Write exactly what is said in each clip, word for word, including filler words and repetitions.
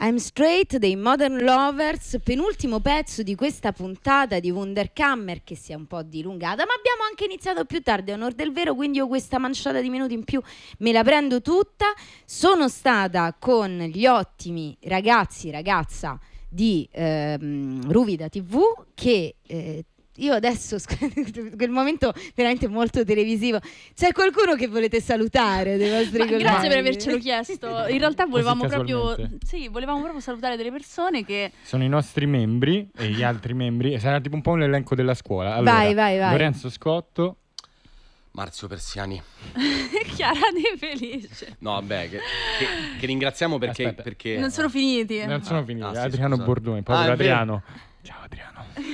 I'm Straight dei Modern Lovers, penultimo pezzo di questa puntata di Wunderkammer che si è un po' dilungata, ma abbiamo anche iniziato più tardi, a onor del vero, quindi io questa manciata di minuti in più me la prendo tutta. Sono stata con gli ottimi ragazzi, ragazza di ehm, Ruvida tivù che... Eh, io adesso, quel momento veramente molto televisivo, c'è qualcuno che volete salutare dei vostri colleghi? Grazie per avercelo chiesto. In realtà volevamo proprio sì, volevamo proprio salutare delle persone che sono i nostri membri e gli altri membri, sarà tipo un po' un elenco della scuola. Allora, vai, vai, vai. Lorenzo Scotto, Marzio Persiani, Chiara De Felice. No, vabbè, che, che, che ringraziamo perché, perché non sono finiti. Non sono finiti. Ah, sì, Adriano scusa. Bordone, povero Ah, Adriano. Ciao Adriano.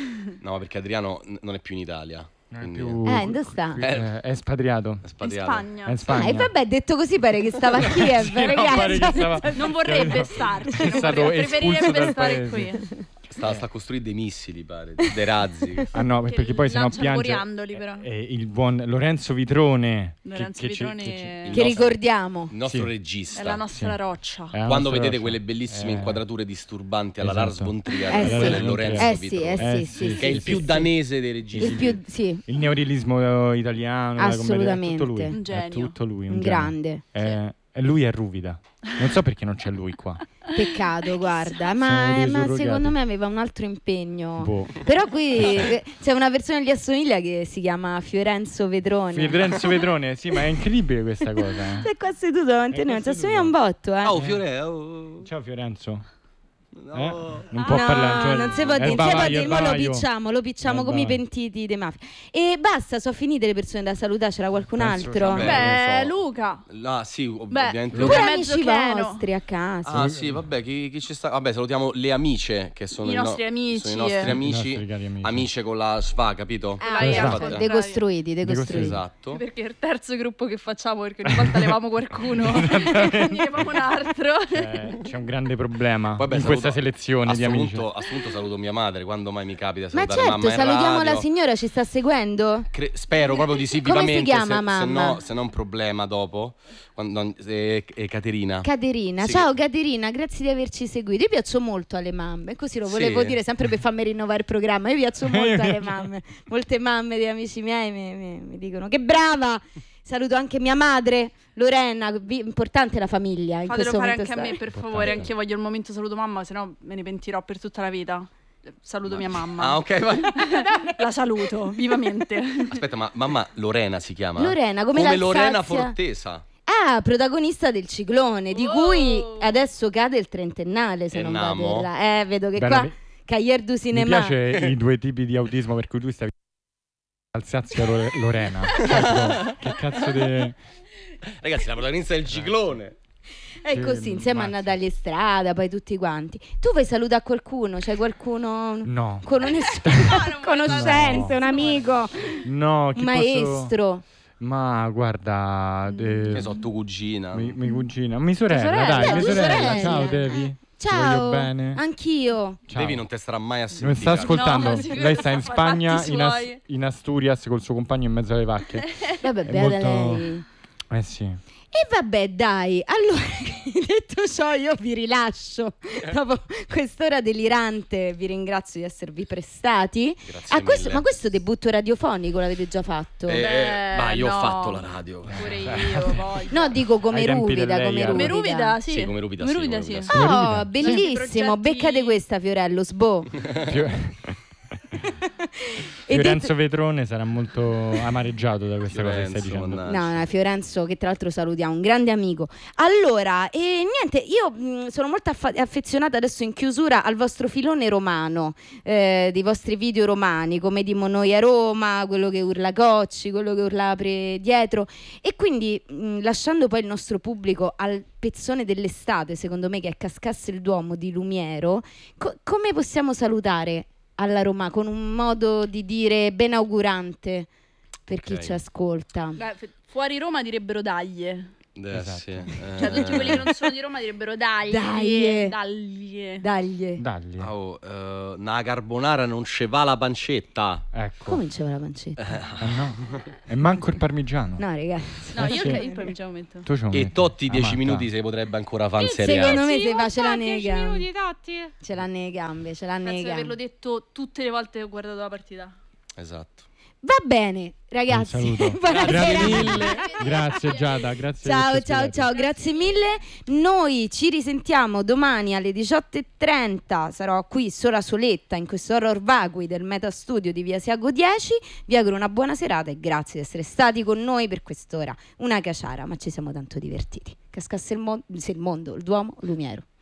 No, perché Adriano n- non è più in Italia. Non è Quindi... più... Eh, dove sta? Eh, è espatriato. È In spatriato. Spagna. È in Spagna. Ah, e vabbè, detto così pare che stava a Kiev, Sì, no, ragazzi. pare che stava- Non vorrebbe starci, È non stato vorrebbe, espulso preferirebbe dal stare paese. qui. Sta, sta a costruire dei missili, pare, dei razzi. Ah no, Che perché poi se no lancia piange coriandoli, però. eh, il buon Lorenzo Vitrone Lorenzo che, che ci- Vitrone che ci- è- il Che nostro- ricordiamo. Il nostro Sì. regista. È la nostra Sì. roccia. è la Quando nostra vedete rosa. quelle bellissime Eh, inquadrature disturbanti alla esatto. Lars von Trier, Eh quello sì. è Lorenzo Eh sì, Vitrone, eh Eh sì, sì, sì, che è il sì, più sì. danese dei registi. Il più, sì, il neorealismo italiano, la commedia, è Assolutamente. tutto lui. Un È genio. tutto lui, un, un genio. grande. Eh, e lui è Ruvida. Non so perché non c'è lui qua. Peccato, guarda, Siamo ma, dei eh, ma surrogati. secondo me aveva un altro impegno. Boh. Però qui eh, c'è una persona che gli assomiglia che si chiama Fiorenzo Vetrone. Lorenzo Vedrone, sì, ma è incredibile questa cosa. Eh. Sei qua seduto davanti a È noi, qua ci assomiglia un botto, eh. Oh, Fiore, oh. Ciao Fiorenzo. No. Eh? Non Ah, può No, parlare. cioè- non si può è dire, il non si può bavaglio, dire, il mo lo bavaglio. picciamo, lo picciamo Eh, come i vai. pentiti dei mafia. E basta, sono finite le persone da salutare, c'era qualcun Penso altro? sia- Beh, non so. Luca. Ah, sì, ov- Beh, ovviamente. Luca Pure è mezzo amici cheno. vostri a casa. Ah, sì, vabbè, chi, chi ci sta? Vabbè, salutiamo le amiche che sono I no- nostri amici, sono i nostri eh. amici, I nostri cari amici. amiche con la sfa, capito? Ah, L'hai ecco, fatto. decostruiti, decostruiti. Esatto. Perché è il terzo gruppo che facciamo, perché ogni volta levamo qualcuno e ne levamo un altro. Eh, c'è un grande problema Vabbè, in saluto- questa selezione a di sto amici. punto- a sto punto saluto mia madre, quando mai mi capita Ma salutare certo, mamma in salutiamo radio. la signora, ci sta seguendo? Cre- spero proprio di sì, Come si vivamente, chiama, se, se mamma? no, se no è un problema dopo. Quando, eh, eh, Caterina. Caterina, Sì. ciao Caterina, grazie di averci seguito. Io piaccio molto alle mamme, così lo Sì. volevo dire sempre per farmi rinnovare il programma. Io piaccio molto alle mamme, molte mamme di amici miei mi, mi- mi dicono che brava. Saluto anche mia madre, Lorena, vi- importante la famiglia in Fatelo questo fare momento anche a me, storico. per favore. Anche io voglio il momento saluto mamma, se no me ne pentirò per tutta la vita. Saluto mia mamma. Ah, ok, vai. La saluto vivamente. Aspetta, ma mamma Lorena si chiama? Lorena, come Come l'Alsazia. Lorena Fortesa. Ah, protagonista del ciclone, di Oh. cui adesso cade il trentennale, se E non namo. vado erra- Eh, vedo che Bene, qua mi- Cahiers du Mi Cinema. piace i due tipi di autismo per cui tu stavi Alsazia Lore- Lorena. Cioè, che cazzo di... Ragazzi, la protagonista del ciclone. È Che così, insieme a mazza. Natalia Strada, poi tutti quanti. Tu vuoi salutare qualcuno? C'è qualcuno No. con un conoscente, un amico, No, chi un maestro? posso... Ma guarda... eh, Che so, tua cugina. mi, mi cugina, mi sorella, sorella, dai, Beh, mi tua sorella. sorella. Ciao Devi. Ti Ciao, voglio bene. anch'io. Ciao. Devi non te starà mai a Non sentire. sta ascoltando, No, sicuramente lei sta in fa i Spagna, fatti in, As- suoi. in Asturias col suo compagno in mezzo alle vacche. Vabbè, È beata molto- lei. Eh sì. E vabbè, dai, allora, detto ciò, io vi rilascio. Dopo quest'ora delirante, vi ringrazio di esservi prestati. Grazie Ah, questo, mille. ma questo debutto radiofonico l'avete già fatto? Eh, Beh, ma io no. ho fatto la radio. Pure io voglio. No, dico come Ai tempi Ruvida, del come lei, Ruvida. Come Ruvida, sì. Sì, come Ruvida, Come sì, Ruvida, come sì. Ruvida, sì. Oh, Come Ruvida. bellissimo, Progetti- beccate questa, Fiorello, sbo. E Fiorenzo detto- Vetrone sarà molto amareggiato da questa cosa che stai Fiorenzo, dicendo. mannaggia. No, no, Fiorenzo, che tra l'altro salutiamo, un grande amico. Allora, e niente, io mh, sono molto affa- affezionata adesso in chiusura al vostro filone romano, eh, dei vostri video romani, come Dimo Noi a Roma, quello che urla Cocci, quello che urla Apre dietro. E quindi, mh, lasciando poi il nostro pubblico al pezzone dell'estate, secondo me, che è Cascasse il Duomo di Lumiero, co- come possiamo salutare alla Roma con un modo di dire benaugurante per chi Ok. ci ascolta? Beh, f- fuori Roma direbbero daglie. Eh, Esatto. sì, Cioè, tutti eh. quelli che non sono di Roma direbbero dagli. Dagli. Dagli. Dagli. Dagli. Oh, eh, una carbonara non ce va la pancetta. Ecco. Come c'era la pancetta? Eh, no. E manco il parmigiano. No, ragazzi. No, Eh, io sì. il poi mi ci metto. Tu ci E metti. Totti Ah, dieci ma minuti dai. si potrebbe ancora fare in serie A. Secondo me Sì, se va, ce l'ha fatti nei dieci gambe. minuti, Totti. Ce l'ha nei gambe, ce l'ha nei Penso di averlo gambe. detto tutte le volte che ho guardato la partita. Esatto. Va bene, ragazzi. Un saluto. Buonasera. Grazie mille. Grazie Giada, grazie. di Ciao averci ciao spiegato. ciao, grazie mille. Noi ci risentiamo domani alle diciotto e trenta. Sarò qui sola soletta in questo horror vacui del Meta Studio di Via Siago dieci. Vi auguro una buona serata e grazie di essere stati con noi per quest'ora. Una caciara, ma ci siamo tanto divertiti. Cascasse il, mo- se il mondo, il Duomo, Lumiero.